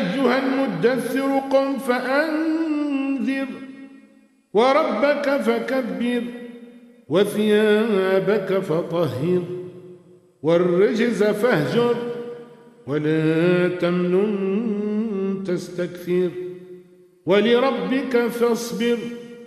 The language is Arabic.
أيها المدثر قم فأنذر وربك فكبر وثيابك فطهر والرجز فاهجر ولا تمنن تستكثر ولربك فاصبر